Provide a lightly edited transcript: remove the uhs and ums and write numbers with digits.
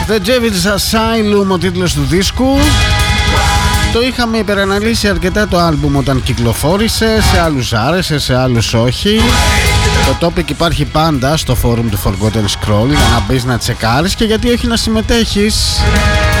The Devil's Asylum ο τίτλος του δίσκου. Το είχαμε υπεραναλύσει αρκετά το άλμπουμ όταν κυκλοφόρησε. Σε άλλους άρεσε, σε άλλους όχι. Το topic υπάρχει πάντα στο forum του Forgotten Scroll για να μπεις να τσεκάρεις και γιατί όχι να συμμετέχεις.